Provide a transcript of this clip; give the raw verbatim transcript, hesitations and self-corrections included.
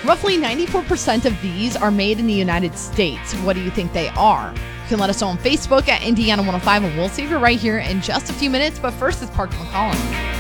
Roughly ninety-four percent of these are made in the United States. What do you think they are? You can let us know on Facebook at Indiana one oh five, and we'll see you right here in just a few minutes. But first, it's Parker McCollum.